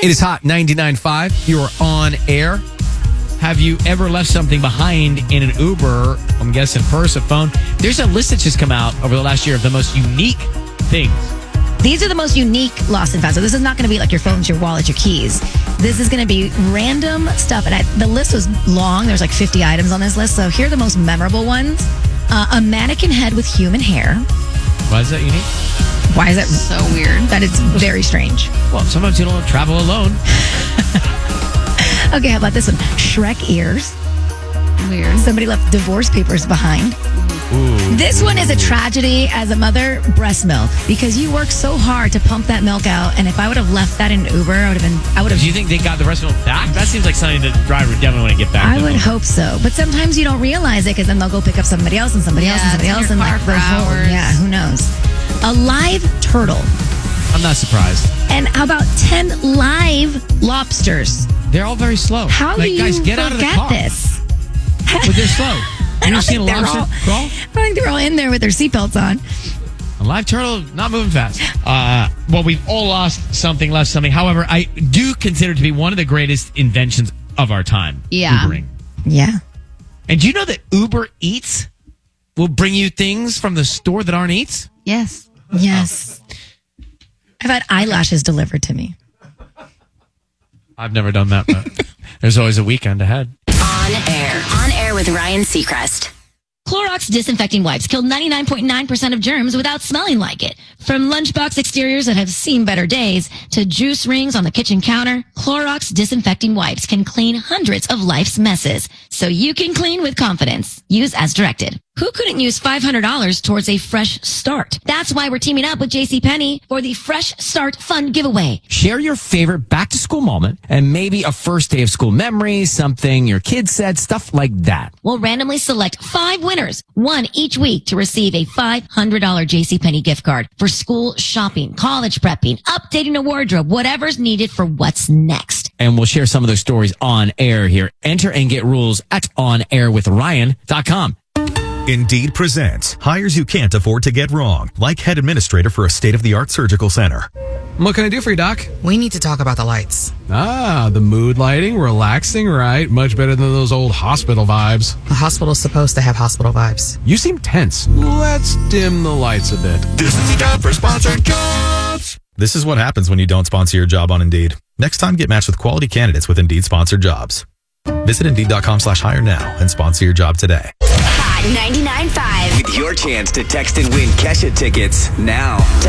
It is hot, 99.5. You are on air. Have you ever left something behind in an Uber? I'm guessing purse, a phone. There's a list that's just come out over the last year of the most unique things. These are the most unique lost and found. So this is not going to be like your phones, your wallet, your keys. This is going to be random stuff. And the list was long. There's like 50 items on this list. So here are the most memorable ones. A mannequin head with human hair. Why is that unique? Why is that So weird. That is very strange. Well, sometimes you don't travel alone. Okay, how about this one? Shrek ears. Weird. Somebody left divorce papers behind. Ooh. This one is a tragedy as a mother, breast milk, because you work so hard to pump that milk out. And if I would have left that in Uber, I would have. Do you think they got the rest of it back? That seems like something the driver would definitely want to get back. I would hope so. But sometimes you don't realize it because then they'll go pick up somebody else and somebody else and somebody it's else. in And your car for hours. yeah, who knows? A live turtle. I'm not surprised. And how about 10 live lobsters? They're all very slow. How do you guys, get out of the car. this? But they're slow. You ever seen a think they're lobster crawl? I think they're all in there with their seatbelts on. A live turtle, not moving fast. Well, we've all lost something, left something. However, I do consider it to be one of the greatest inventions of our time. Yeah. Ubering. Yeah. And do you know that Uber Eats will bring you things from the store that aren't Eats? Yes. Yes. I've had eyelashes delivered to me. I've never done that, but there's always a weekend ahead. On air with Ryan Seacrest. Clorox disinfecting wipes kill 99.9% of germs without smelling like it. From lunchbox exteriors that have seen better days to juice rings on the kitchen counter, Clorox disinfecting wipes can clean hundreds of life's messes, so you can clean with confidence. Use as directed. Who couldn't use $500 towards a fresh start? That's why we're teaming up with JCPenney for the Fresh Start Fund giveaway. Share your favorite back-to-school moment and maybe a first day of school memory, something your kids said, stuff like that. We'll randomly select 5 winners, one each week, to receive a $500 JCPenney gift card for school shopping, college prepping, updating a wardrobe, whatever's needed for what's next. And we'll share some of those stories on air here. Enter and get rules at onairwithryan.com. Indeed presents hires you can't afford to get wrong, like head administrator for a state-of-the-art surgical center. What can I do for you, Doc? We need to talk about the lights. Ah, the mood lighting, relaxing, right? Much better than those old hospital vibes. A hospital's supposed to have hospital vibes. You seem tense. Let's dim the lights a bit. This is the job for sponsored jobs. This is what happens when you don't sponsor your job on Indeed. Next time, get matched with quality candidates with Indeed sponsored jobs. Visit Indeed.com/hire now and sponsor your job today. Hot 99.5. With your chance to text and win Kesha tickets now.